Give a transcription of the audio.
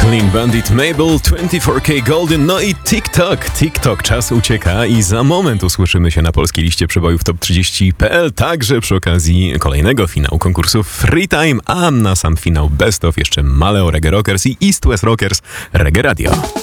Clean Bandit, Mabel, 24K Golden, no i TikTok, czas ucieka i za moment usłyszymy się na polskiej liście przebojów Top 30.pl, także przy okazji kolejnego finału konkursu Free Time, a na sam finał Best of jeszcze Maleo Reggae Rockers i East West Rockers Reggae Radio.